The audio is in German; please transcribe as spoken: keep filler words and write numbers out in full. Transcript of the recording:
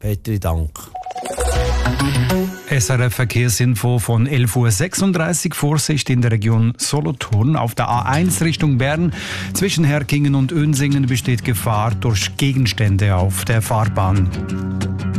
Herzlichen Dank. S R F Verkehrsinfo von elf Uhr sechsunddreißig. Vorsicht in der Region Solothurn. Auf der A eins Richtung Bern zwischen Herkingen und Önsingen besteht Gefahr durch Gegenstände auf der Fahrbahn.